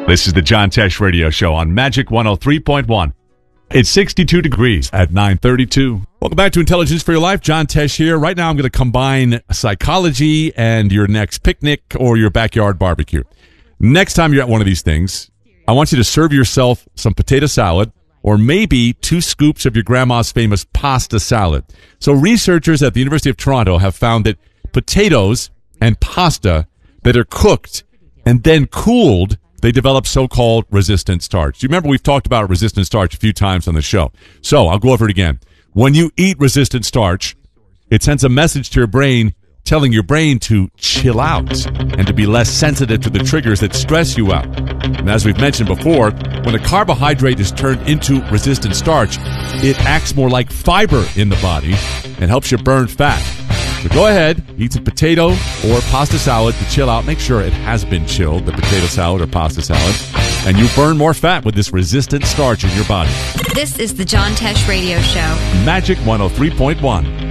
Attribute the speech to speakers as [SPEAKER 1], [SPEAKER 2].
[SPEAKER 1] This is the John Tesh Radio Show on Magic 103.1. It's 62 degrees at 9:32. Welcome back to Intelligence for Your Life. John Tesh here. Right now I'm going to combine psychology and your next picnic or your backyard barbecue. Next time you're at one of these things, I want you to serve yourself some potato salad or maybe 2 scoops of your grandma's famous pasta salad. So researchers at the University of Toronto have found that potatoes and pasta that are cooked and then cooled, they develop so-called resistant starch. You remember we've talked about resistant starch a few times on the show. So I'll go over it again. When you eat resistant starch, it sends a message to your brain telling your brain to chill out and to be less sensitive to the triggers that stress you out. And as we've mentioned before, when a carbohydrate is turned into resistant starch, it acts more like fiber in the body and helps you burn fat. So go ahead, eat some potato or pasta salad to chill out. Make sure it has been chilled, the potato salad or pasta salad, and you burn more fat with this resistant starch in your body.
[SPEAKER 2] This is the John Tesh Radio Show.
[SPEAKER 1] Magic 103.1.